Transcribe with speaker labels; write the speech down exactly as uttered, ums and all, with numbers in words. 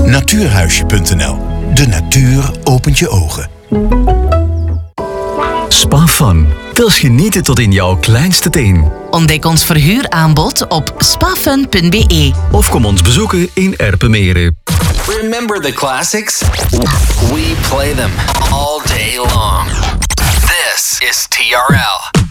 Speaker 1: Natuurhuisje punt n l. De natuur opent je ogen.
Speaker 2: Spa Fun. Wils genieten tot in jouw kleinste teen.
Speaker 3: Ontdek ons verhuuraanbod op spafun punt b e.
Speaker 2: Of kom ons bezoeken in Erpenmeren.
Speaker 4: Remember the classics? We play them all day long. This is T R L.